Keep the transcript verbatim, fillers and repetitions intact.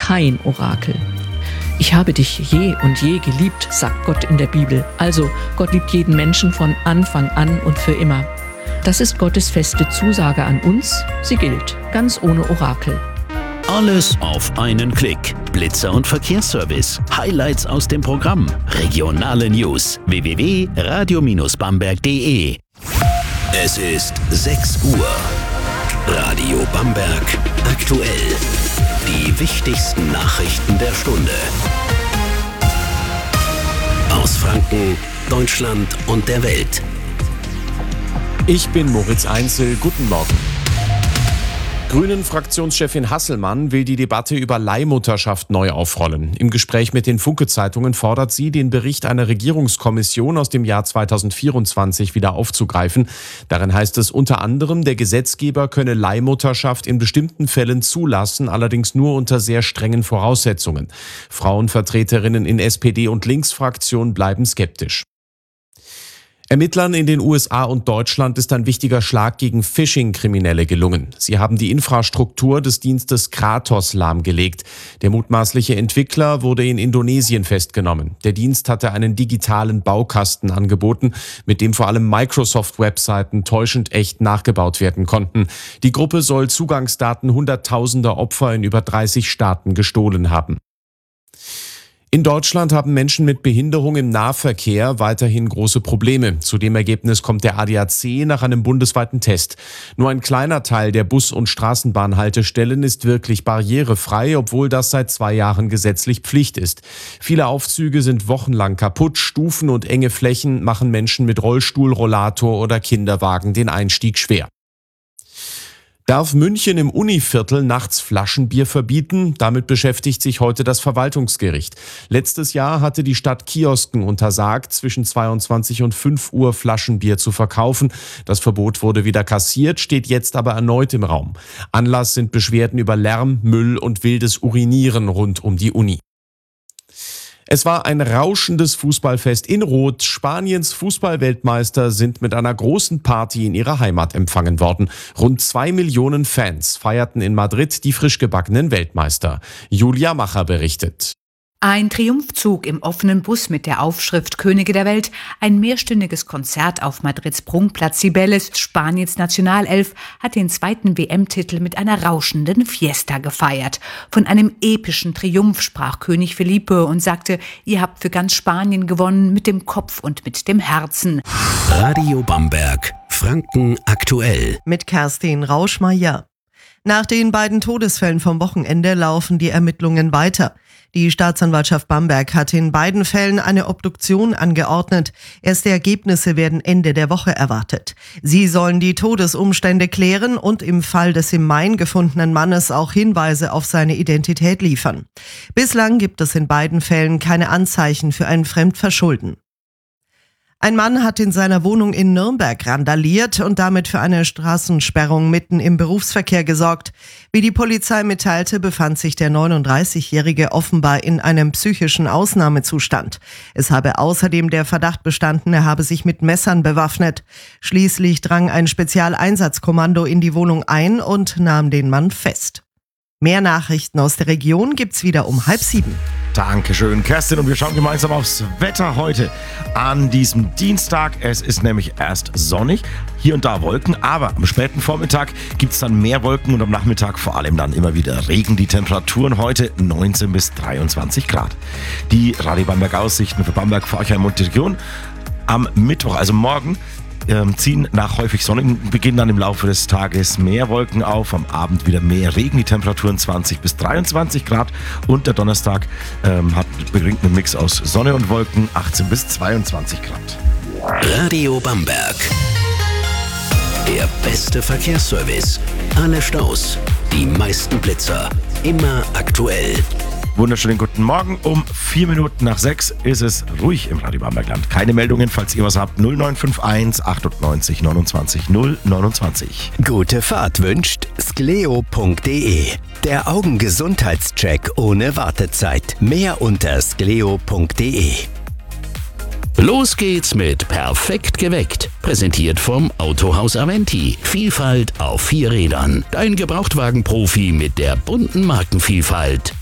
kein Orakel. Ich habe dich je und je geliebt, sagt Gott in der Bibel. Also, Gott liebt jeden Menschen von Anfang an und für immer. Das ist Gottes feste Zusage an uns. Sie gilt, ganz ohne Orakel. Alles auf einen Klick. Blitzer und Verkehrsservice, Highlights aus dem Programm, regionale News, w w w punkt radio bamberg punkt d e. Es ist sechs Uhr. Radio Bamberg aktuell. Die wichtigsten Nachrichten der Stunde. Aus Franken, Deutschland und der Welt. Ich bin Moritz Einzel. Guten Morgen. Grünen-Fraktionschefin Hasselmann will die Debatte über Leihmutterschaft neu aufrollen. Im Gespräch mit den Funke-Zeitungen fordert sie, den Bericht einer Regierungskommission aus dem Jahr zweitausendvierundzwanzig wieder aufzugreifen. Darin heißt es unter anderem, der Gesetzgeber könne Leihmutterschaft in bestimmten Fällen zulassen, allerdings nur unter sehr strengen Voraussetzungen. Frauenvertreterinnen in S P D und Linksfraktion bleiben skeptisch. Ermittlern in den U S A und Deutschland ist ein wichtiger Schlag gegen Phishing-Kriminelle gelungen. Sie haben die Infrastruktur des Dienstes Kratos lahmgelegt. Der mutmaßliche Entwickler wurde in Indonesien festgenommen. Der Dienst hatte einen digitalen Baukasten angeboten, mit dem vor allem Microsoft-Webseiten täuschend echt nachgebaut werden konnten. Die Gruppe soll Zugangsdaten hunderttausender Opfer in über dreißig Staaten gestohlen haben. In Deutschland haben Menschen mit Behinderung im Nahverkehr weiterhin große Probleme. Zu dem Ergebnis kommt der A D A C nach einem bundesweiten Test. Nur ein kleiner Teil der Bus- und Straßenbahnhaltestellen ist wirklich barrierefrei, obwohl das seit zwei Jahren gesetzlich Pflicht ist. Viele Aufzüge sind wochenlang kaputt. Stufen und enge Flächen machen Menschen mit Rollstuhl, Rollator oder Kinderwagen den Einstieg schwer. Darf München im Univiertel nachts Flaschenbier verbieten? Damit beschäftigt sich heute das Verwaltungsgericht. Letztes Jahr hatte die Stadt Kiosken untersagt, zwischen zweiundzwanzig und fünf Uhr Flaschenbier zu verkaufen. Das Verbot wurde wieder kassiert, steht jetzt aber erneut im Raum. Anlass sind Beschwerden über Lärm, Müll und wildes Urinieren rund um die Uni. Es war ein rauschendes Fußballfest in Rot. Spaniens Fußballweltmeister sind mit einer großen Party in ihrer Heimat empfangen worden. Rund zwei Millionen Fans feierten in Madrid die frisch gebackenen Weltmeister. Julia Macher berichtet. Ein Triumphzug im offenen Bus mit der Aufschrift Könige der Welt, ein mehrstündiges Konzert auf Madrids Prunkplatz Cibeles. Spaniens Nationalelf hat den zweiten W M-Titel mit einer rauschenden Fiesta gefeiert. Von einem epischen Triumph sprach König Felipe und sagte, ihr habt für ganz Spanien gewonnen, mit dem Kopf und mit dem Herzen. Radio Bamberg, Franken aktuell. Mit Kerstin Rauschmeier. Nach den beiden Todesfällen vom Wochenende laufen die Ermittlungen weiter. Die Staatsanwaltschaft Bamberg hat in beiden Fällen eine Obduktion angeordnet. Erste Ergebnisse werden Ende der Woche erwartet. Sie sollen die Todesumstände klären und im Fall des im Main gefundenen Mannes auch Hinweise auf seine Identität liefern. Bislang gibt es in beiden Fällen keine Anzeichen für ein Fremdverschulden. Ein Mann hat in seiner Wohnung in Nürnberg randaliert und damit für eine Straßensperrung mitten im Berufsverkehr gesorgt. Wie die Polizei mitteilte, befand sich der neununddreißigjährige offenbar in einem psychischen Ausnahmezustand. Es habe außerdem der Verdacht bestanden, er habe sich mit Messern bewaffnet. Schließlich drang ein Spezialeinsatzkommando in die Wohnung ein und nahm den Mann fest. Mehr Nachrichten aus der Region gibt's wieder um halb sieben. Dankeschön, Kerstin. Und wir schauen gemeinsam aufs Wetter heute an diesem Dienstag. Es ist nämlich erst sonnig, hier und da Wolken, aber am späten Vormittag gibt es dann mehr Wolken und am Nachmittag vor allem dann immer wieder Regen. Die Temperaturen heute neunzehn bis dreiundzwanzig Grad. Die Radio Bamberg Aussichten für Bamberg, Forchheim und die Region am Mittwoch, also morgen, ziehen nach häufig sonnigen Beginn dann im Laufe des Tages mehr Wolken auf, am Abend wieder mehr Regen, die Temperaturen zwanzig bis dreiundzwanzig Grad und der Donnerstag ähm, hat bringt einen Mix aus Sonne und Wolken, achtzehn bis zweiundzwanzig Grad. Radio Bamberg. Der beste Verkehrsservice. Alle Staus, die meisten Blitzer, immer aktuell. Wunderschönen guten Morgen. Um vier Minuten nach sechs ist es ruhig im Radio Bambergland. Keine Meldungen, falls ihr was habt. null neun fünf eins achtundneunzig neunundzwanzig null neunundzwanzig. Gute Fahrt wünscht skleo punkt de. Der Augengesundheitscheck ohne Wartezeit. Mehr unter skleo punkt de. Los geht's mit Perfekt geweckt. Präsentiert vom Autohaus Aventi. Vielfalt auf vier Rädern. Dein Gebrauchtwagenprofi mit der bunten Markenvielfalt.